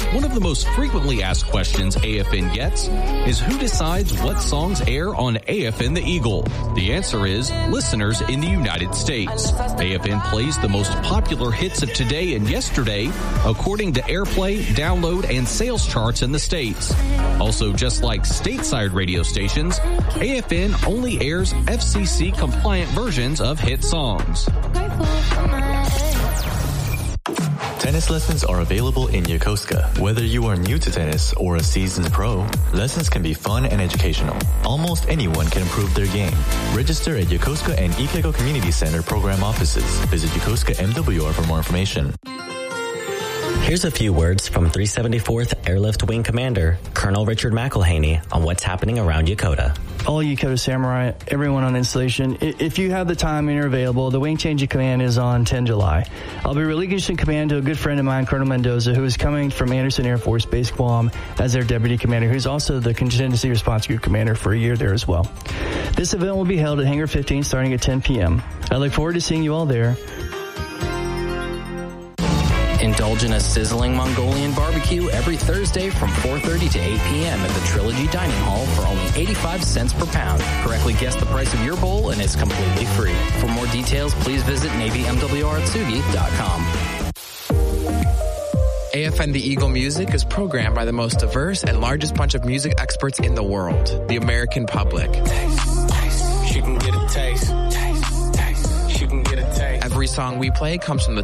One of the most frequently asked questions AFN gets is who decides what songs air on AFN the Eagle? The answer is listeners in the United States. AFN plays the most popular hits of today and yesterday according to airplay, download, and sales charts in the States. Also, just like stateside radio stations, AFN only airs FCC-compliant versions of hit songs. Tennis lessons are available in Yokosuka. Whether you are new to tennis or a seasoned pro, lessons can be fun and educational. Almost anyone can improve their game. Register at Yokosuka and Ikego Community Center program offices. Visit Yokosuka MWR for more information. Here's a few words from 374th Airlift Wing Commander, Colonel Richard McElhaney, on what's happening around Yokota. All Yokota Samurai, everyone on installation, if you have the time and you're available, the wing change of command is on 10 July. I'll be relinquishing command to a good friend of mine, Colonel Mendoza, who is coming from Anderson Air Force Base, Guam, as their deputy commander, who's also the contingency response group commander for a year there as well. This event will be held at Hangar 15 starting at 10 p.m. I look forward to seeing you all there. Indulge in a sizzling Mongolian barbecue every Thursday from 4:30 to 8 p.m. at the Trilogy Dining Hall for only 85 cents per pound. Correctly guess the price of your bowl and it's completely free. For more details, please visit NavyMWRatsugi.com. AFN The Eagle Music is programmed by the most diverse and largest bunch of music experts in the world, the American public. She can get a taste. She can get a taste. Every song we play comes from the